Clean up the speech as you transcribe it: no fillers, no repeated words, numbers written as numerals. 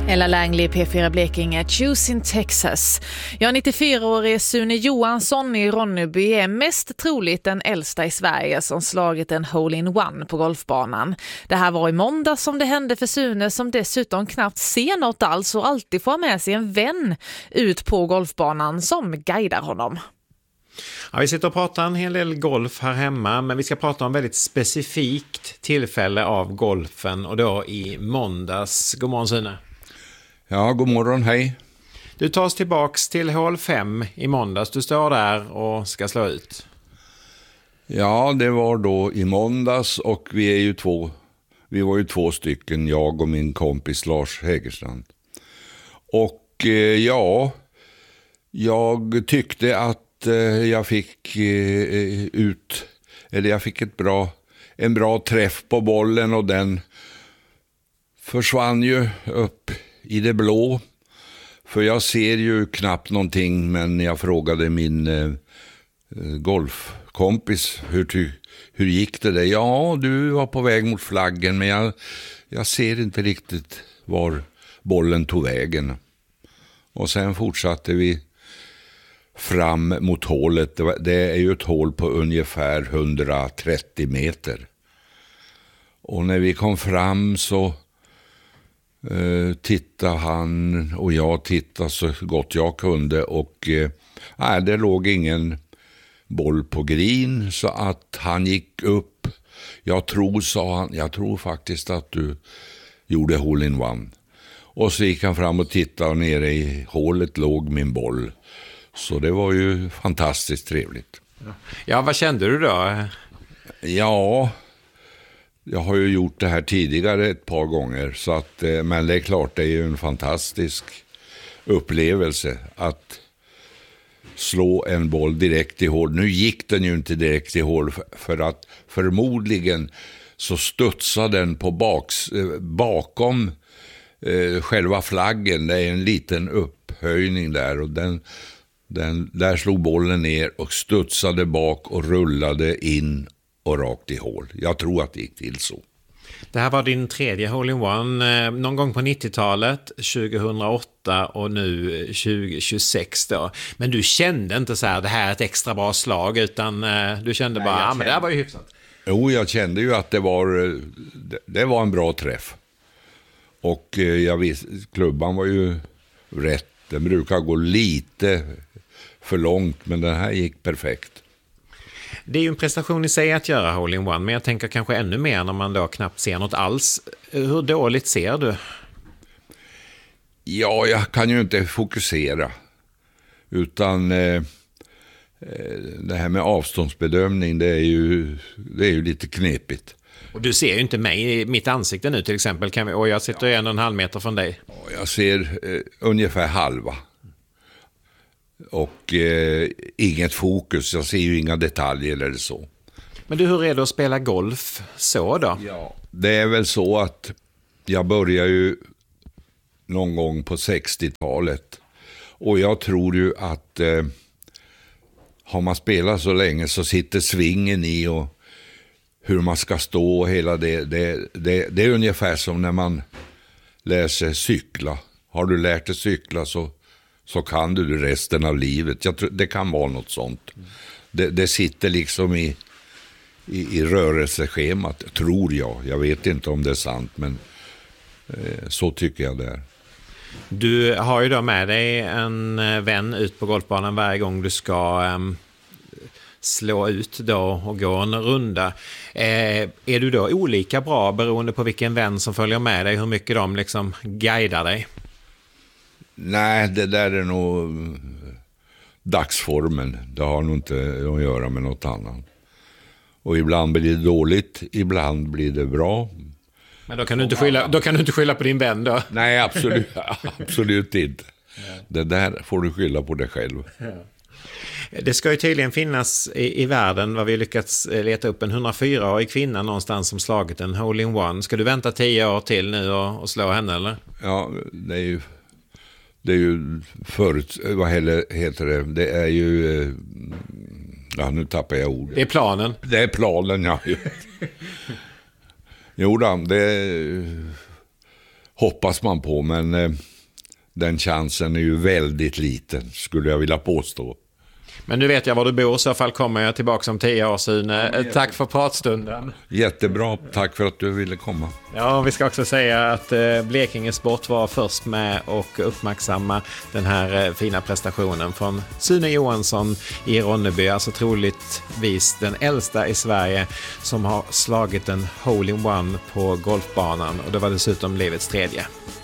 Ella Langley, P4 Blekinge, Choose in Texas. 94-årige Sune Johansson i Ronneby är mest troligt den äldsta i Sverige som slagit en hole-in-one på golfbanan. Det här var i måndag som det hände för Sune, som dessutom knappt ser något alls och alltid får med sig en vän ut på golfbanan som guidar honom. Ja, vi sitter och pratar en hel del golf här hemma, men vi ska prata om väldigt specifikt tillfälle av golfen, och då i måndags. God morgon Sune. Ja, god morgon, hej. Du tar oss tillbaks till hål 5 i måndags. Du står där och ska slå ut. Ja, det var då i måndags och vi var ju två stycken, jag och min kompis Lars Hägerstrand. Och jag tyckte att jag fick jag fick en bra träff på bollen, och den försvann ju upp i det blå. För jag ser ju knappt någonting, men jag frågade min golfkompis hur gick det där? Ja, du var på väg mot flaggen, men jag ser inte riktigt var bollen tog vägen. Och sen fortsatte vi fram mot hålet. Det är ju ett hål på ungefär 130 meter. Och när vi kom fram så tittade han och jag tittade så gott jag kunde, och det låg ingen boll på green, så att han gick upp. Jag tror faktiskt att du gjorde hole in one. Och så gick han fram och tittade, och nere i hålet låg min boll. Så det var ju fantastiskt trevligt. Ja, vad kände du då? Ja, jag har ju gjort det här tidigare ett par gånger, så att, men det är klart, det är ju en fantastisk upplevelse att slå en boll direkt i hål. Nu gick den ju inte direkt i hål, för att förmodligen så studsade den på bakom själva flaggen. Det är en liten upphöjning där, och där slog bollen ner och studsade bak och rullade in och rakt i hål. Jag tror att det gick till så. Det här var din tredje hole-in-one någon gång på 90-talet, 2008 och nu 2026 då. Men du kände inte så här, det här är ett extra bra slag, utan du kände men det här var ju hyfsat. Jo, jag kände ju att det var en bra träff. Och jag visste, klubban var ju rätt. Den brukar gå lite för långt, men den här gick perfekt. Det är ju en prestation i sig att göra hole-in-one, men jag tänker kanske ännu mer när man då knappt ser något alls. Hur dåligt ser du? Ja, jag kan ju inte fokusera. Utan det här med avståndsbedömning, det är ju lite knepigt. Och du ser ju inte mig i mitt ansikte nu till exempel, och jag sitter 1,5 meter från dig. Jag ser ungefär halva. Och inget fokus, jag ser ju inga detaljer eller så. Men du, hur är det att spela golf så då? Ja, det är väl så att jag började ju någon gång på 60-talet. Och jag tror ju att har man spelat så länge så sitter svingen i, och hur man ska stå och hela det är ungefär som när man lär sig cykla. Har du lärt dig cykla så kan du resten av livet. Jag tror det kan vara något sånt. Det sitter liksom i rörelseschemat, tror jag. Jag vet inte om det är sant, men så tycker jag det är. Du har ju då med dig en vän ut på golfbanan varje gång du ska slå ut då och gå en runda. Är du då olika bra beroende på vilken vän som följer med dig, hur mycket de liksom guidar dig? Nej, det där är nog dagsformen. Det har nog inte att göra med något annat. Och ibland blir det dåligt, ibland blir det bra. Men då kan du inte skylla på din vän då? Nej, absolut inte. Det där får du skylla på dig själv. Det ska ju tydligen finnas i världen, vad vi lyckats leta upp, en 104-årig kvinna någonstans som slagit en hole-in-one. Ska du vänta 10 år till nu och slå henne, eller? Ja, det är ju förut, vad heter det? Det är ju, nu tappar jag ordet. Det är planen. Det är planen, ja. Jo då, hoppas man på, men den chansen är ju väldigt liten, skulle jag vilja påstå. Men nu vet jag var du bor, så fall kommer jag tillbaka om 10 år, Sune. Tack för pratstunden. Jättebra, tack för att du ville komma. Ja, vi ska också säga att Blekinge Sport var först med och uppmärksamma den här fina prestationen från Sune Johansson i Ronneby. Alltså troligtvis den äldsta i Sverige som har slagit en hole-in-one på golfbanan, och det var dessutom livets tredje.